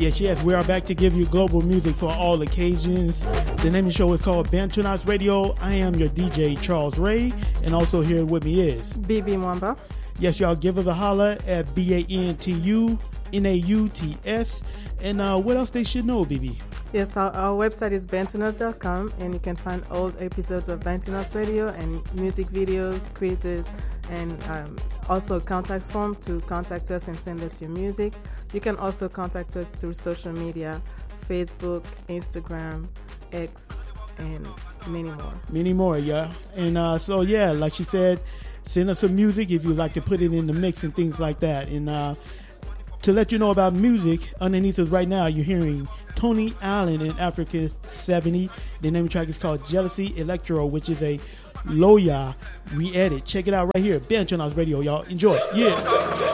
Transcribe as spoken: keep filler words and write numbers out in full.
Yes, yes, we are back to give you global music for all occasions. The name of the show is called Bantunauts Radio. I am your D J, Charles Ray, and also here with me is B B Mwamba. Yes, y'all, give us a holler at B A N T U N A U T S. And uh, what else they should know, B B? Yes, our, our website is bantunauts dot com, and you can find old episodes of Bantunauts Radio and music videos, quizzes, and um, also contact form to contact us and send us your music. You can also contact us through social media, Facebook, Instagram, X, and many more. Many more, yeah. And uh, so, yeah, like she said, send us some music if you'd like to put it in the mix and things like that. And uh, to let you know about music, underneath us right now, you're hearing Tony Allen in Africa seventy. The name of the track is called Jealousy Electro, which is a Loya re-edit. Check it out right here. Bantunauts Radio, y'all. Enjoy. Yeah.